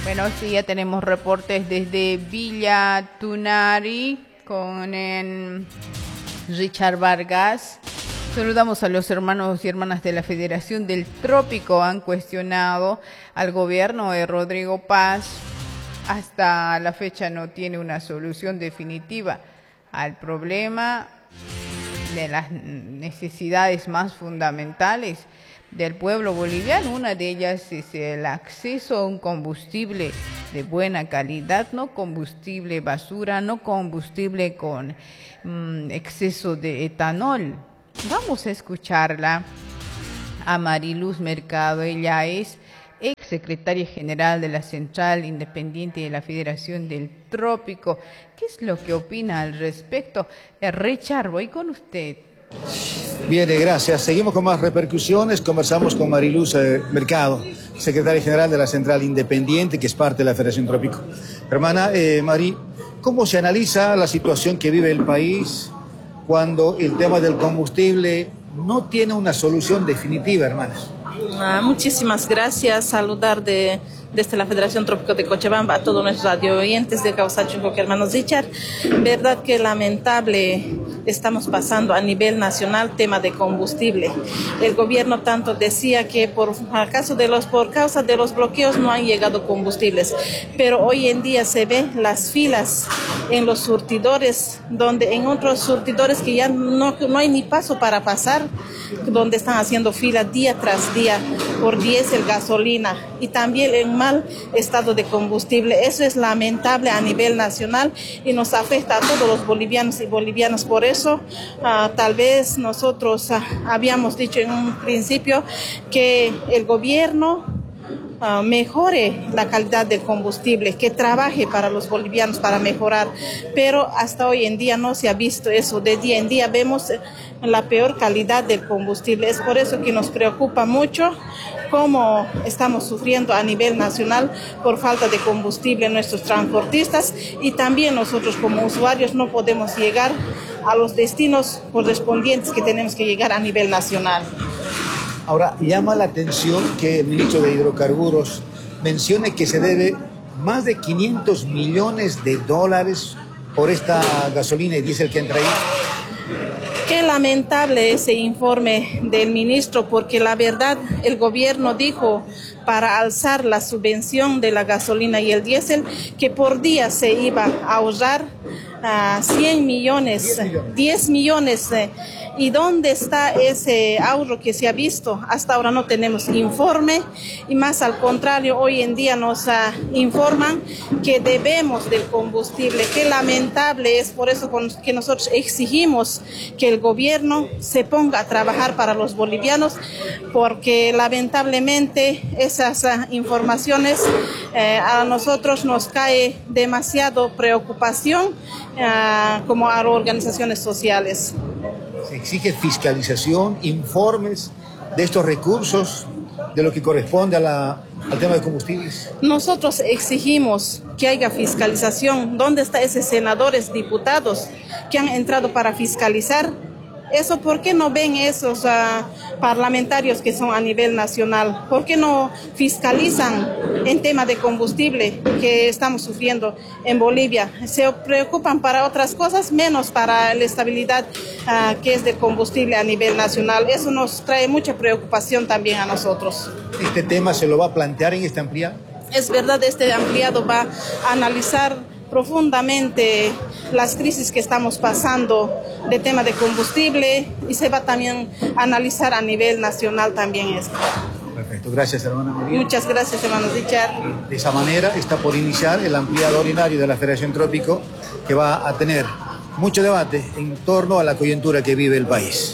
Bueno, sí, ya tenemos reportes desde Villa Tunari con Richard Vargas. Saludamos a los hermanos y hermanas de la Federación del Trópico. Han cuestionado al gobierno de Rodrigo Paz. Hasta la fecha no tiene una solución definitiva al problema de las necesidades más fundamentales del pueblo boliviano. Una de ellas es el acceso a un combustible de buena calidad, no combustible basura, no combustible con exceso de etanol. Vamos a escucharla a Mariluz Mercado. Ella es ex secretaria general de la Central Independiente de la Federación del Trópico. ¿Qué es lo que opina al respecto? Richard, voy con usted. Bien, gracias. Seguimos con más repercusiones. Conversamos con Mariluz Mercado, secretaria general de la Central Independiente, que es parte de la Federación Trópico. Hermana Mari, ¿cómo se analiza la situación que vive el país cuando el tema del combustible no tiene una solución definitiva, hermanas? Muchísimas gracias. Saludar desde la Federación Trópico de Cochabamba a todos nuestros radio oyentes de Causacho, hermanos Richard. Verdad que lamentable estamos pasando a nivel nacional tema de combustible. El gobierno tanto decía que por causa de los bloqueos no han llegado combustibles, pero hoy en día se ven las filas en los surtidores, donde en otros surtidores que ya no hay ni paso para pasar, donde están haciendo fila día tras día por diésel, gasolina y también en mal estado de combustible. Eso es lamentable a nivel nacional y nos afecta a todos los bolivianos y bolivianas. Por eso tal vez nosotros habíamos dicho en un principio que el gobierno mejore la calidad del combustible, que trabaje para los bolivianos para mejorar, pero hasta hoy en día no se ha visto eso. De día en día vemos la peor calidad del combustible. Es por eso que nos preocupa mucho cómo estamos sufriendo a nivel nacional por falta de combustible nuestros transportistas, y también nosotros como usuarios no podemos llegar a los destinos correspondientes que tenemos que llegar a nivel nacional. Ahora, llama la atención que el ministro de Hidrocarburos mencione que se debe más de 500 millones de dólares por esta gasolina y diésel que entra ahí. Qué lamentable ese informe del ministro, porque la verdad el gobierno dijo para alzar la subvención de la gasolina y el diésel que por día se iba a ahorrar 100 millones, 10 millones. ¿Y dónde está ese ahorro que se ha visto? Hasta ahora no tenemos informe, y más al contrario, hoy en día nos informan que debemos del combustible. Qué lamentable es. Por eso que nosotros exigimos que el gobierno se ponga a trabajar para los bolivianos, porque lamentablemente esas informaciones a nosotros nos cae demasiado preocupación como a las organizaciones sociales. Se exige fiscalización, informes de estos recursos, de lo que corresponde al tema de combustibles. Nosotros exigimos que haya fiscalización. ¿Dónde están esos senadores, diputados que han entrado para fiscalizar? Eso, ¿por qué no ven esos parlamentarios que son a nivel nacional? ¿Por qué no fiscalizan en tema de combustible que estamos sufriendo en Bolivia? Se preocupan para otras cosas, menos para la estabilidad que es de combustible a nivel nacional. Eso nos trae mucha preocupación también a nosotros. ¿Este tema se lo va a plantear en este ampliado? Es verdad, este ampliado va a analizar profundamente las crisis que estamos pasando de tema de combustible, y se va también a analizar a nivel nacional también esto. Perfecto, gracias, hermana María. Muchas gracias, hermano Richard. De esa manera está por iniciar el ampliado ordinario de la Federación Trópico, que va a tener mucho debate en torno a la coyuntura que vive el país.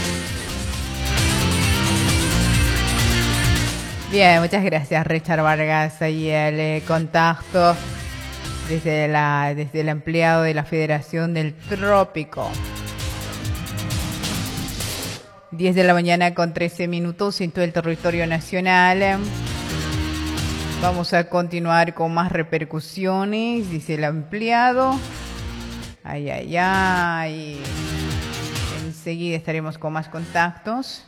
Bien, muchas gracias, Richard Vargas. Ahí el contacto desde el empleado de la Federación del Trópico. 10 de la mañana con 13 minutos en todo el territorio nacional. Vamos a continuar con más repercusiones, dice el empleado. Ay, ay, ay. Enseguida estaremos con más contactos.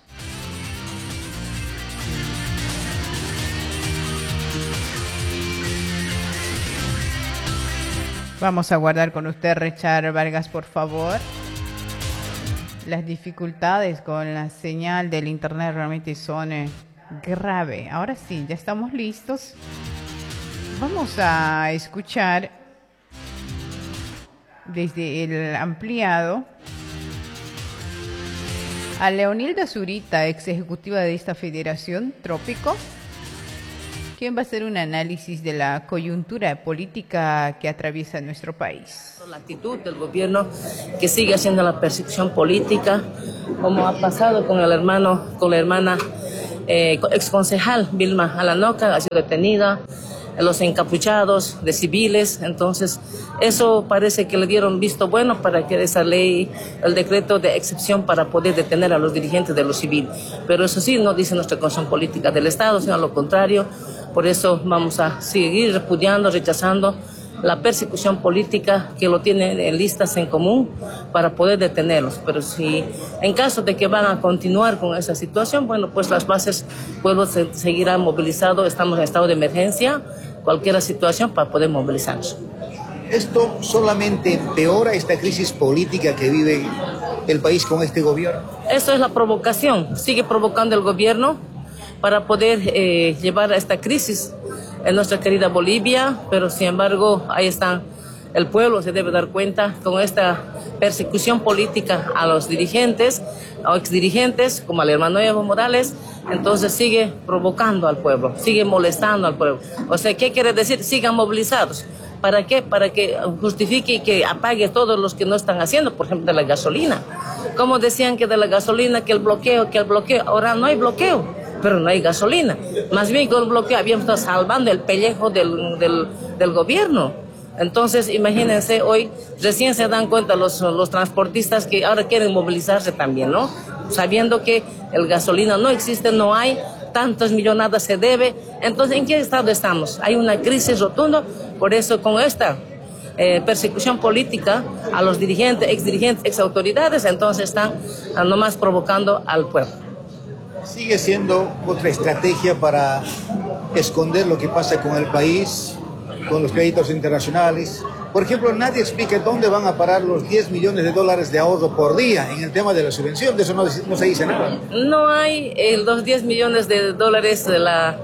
Vamos a guardar con usted, Richard Vargas, por favor. Las dificultades con la señal del internet realmente son grave. Ahora sí, ya estamos listos. Vamos a escuchar desde el ampliado a Leonilda Zurita, ex ejecutiva de esta Federación Trópico, quien va a hacer un análisis de la coyuntura política que atraviesa nuestro país. La actitud del gobierno que sigue haciendo la persecución política, como ha pasado con el hermano, con la hermana exconcejal Vilma Alanoca, ha sido detenida, los encapuchados de civiles. Entonces eso parece que le dieron visto bueno para que esa ley, el decreto de excepción para poder detener a los dirigentes de lo civil. Pero eso sí, no dice nuestra constitución política del Estado, sino lo contrario. Por eso vamos a seguir repudiando, rechazando la persecución política que lo tienen en listas en común para poder detenerlos. Pero si en caso de que van a continuar con esa situación, bueno, pues las bases, pueblo seguirán movilizados, estamos en estado de emergencia, cualquier situación para poder movilizarnos. ¿Esto solamente empeora esta crisis política que vive el país con este gobierno? Eso es la provocación, sigue provocando el gobierno para poder llevar a esta crisis en nuestra querida Bolivia, pero sin embargo ahí están, el pueblo se debe dar cuenta con esta persecución política a los dirigentes o exdirigentes como al hermano Evo Morales. Entonces sigue provocando al pueblo, sigue molestando al pueblo. O sea, ¿qué quiere decir? Sigan movilizados. ¿Para qué? Para que justifique y que apague todos los que no están haciendo, por ejemplo, de la gasolina. Como decían que de la gasolina, que el bloqueo, ahora no hay bloqueo, pero no hay gasolina. Más bien con el bloqueo habíamos estado salvando el pellejo del gobierno. Entonces, imagínense, hoy recién se dan cuenta los transportistas que ahora quieren movilizarse también, ¿no? Sabiendo que el gasolina no existe, no hay, tantas millonadas se debe. Entonces, ¿en qué estado estamos? Hay una crisis rotunda, por eso con esta persecución política a los dirigentes, exdirigentes, exautoridades, entonces están nomás provocando al pueblo. ¿Sigue siendo otra estrategia para esconder lo que pasa con el país, con los créditos internacionales? Por ejemplo, nadie explica dónde van a parar los 10 millones de dólares de ahorro por día en el tema de la subvención. De eso no se dice nada. No hay los 10 millones de dólares de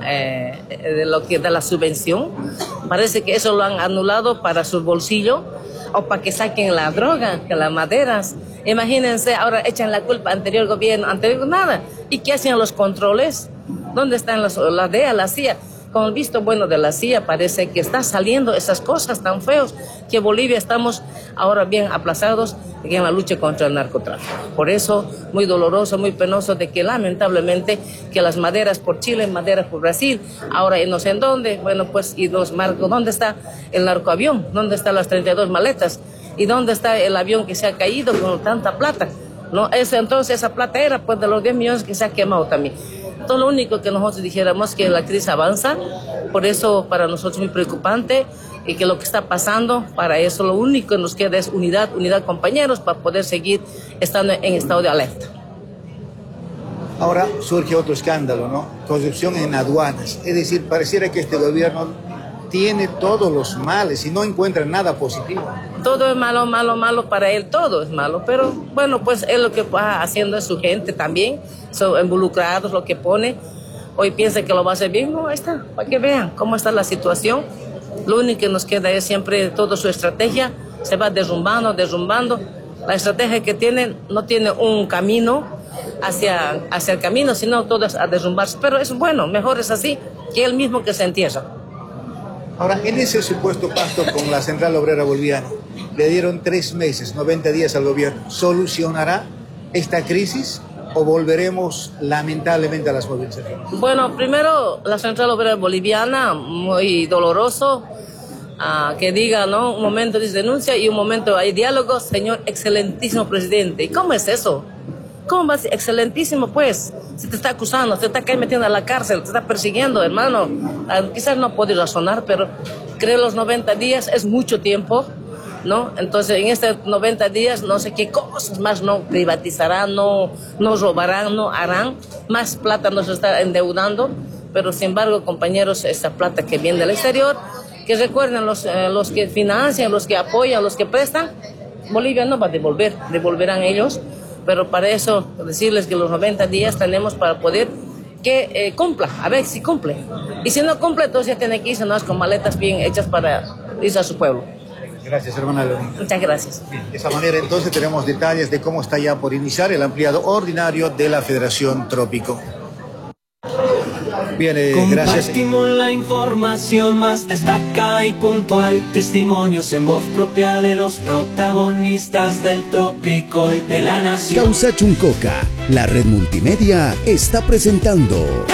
la subvención. Parece que eso lo han anulado para su bolsillo o para que saquen la droga, que las maderas. Imagínense, ahora echan la culpa al anterior gobierno, nada. ¿Y qué hacían los controles? ¿Dónde están la DEA, la CIA? Con el visto bueno de la CIA parece que está saliendo esas cosas tan feos que Bolivia estamos ahora bien aplazados en la lucha contra el narcotráfico. Por eso, muy doloroso, muy penoso de que lamentablemente que las maderas por Chile, maderas por Brasil, ahora no sé en dónde, bueno pues, y los marcos, ¿dónde está el narcoavión? ¿Dónde están las 32 maletas? ¿Y dónde está el avión que se ha caído con tanta plata? ¿No? Entonces esa plata era pues de los 10 millones que se ha quemado también. Todo lo único que nosotros dijéramos que la crisis avanza, por eso para nosotros es muy preocupante y que lo que está pasando, para eso lo único que nos queda es unidad compañeros, para poder seguir estando en estado de alerta. Ahora surge otro escándalo, ¿no? Corrupción en aduanas. Es decir, pareciera que este gobierno tiene todos los males y no encuentra nada positivo. Todo es malo, malo, malo para él, todo es malo, pero bueno, pues él lo que va haciendo es su gente también, son involucrados, lo que pone. Hoy piensa que lo va a hacer bien, no, ahí está, para que vean cómo está la situación. Lo único que nos queda es siempre toda su estrategia, se va derrumbando. La estrategia que tienen no tiene un camino hacia el camino, sino todo es a derrumbarse, pero es bueno, mejor es así que él mismo que se entierra. Ahora, en ese supuesto pacto con la Central Obrera Boliviana, le dieron 3 meses, 90 días al gobierno. ¿Solucionará esta crisis o volveremos lamentablemente a las movilizaciones? Bueno, primero la Central Obrera Boliviana, muy doloroso, que diga, ¿no? Un momento de denuncia y un momento hay diálogo, señor excelentísimo presidente. ¿Y cómo es eso? ¿Cómo va a ser excelentísimo, pues? Se te está acusando, se te está metiendo a la cárcel, te está persiguiendo, hermano. Quizás no puede razonar, pero creo los 90 días es mucho tiempo, ¿no? Entonces, en estos 90 días, no sé qué cosas más no privatizarán, no robarán, no harán. Más plata nos está endeudando, pero sin embargo, compañeros, esa plata que viene del exterior, que recuerden los que financian, los que apoyan, los que prestan, Bolivia no va a devolverán ellos, pero para eso decirles que los 90 días tenemos para poder que cumpla, a ver si cumple. Y si no cumple, entonces ya tiene que irse con maletas bien hechas para irse a su pueblo. Gracias, hermana Leonida. Muchas gracias. Bien, de esa manera entonces tenemos detalles de cómo está ya por iniciar el ampliado ordinario de la Federación Trópico. Bien, gracias. Compartimos la información más destacada y puntual, testimonios en voz propia de los protagonistas del trópico y de la nación. Causa Chuncoca, la red multimedia está presentando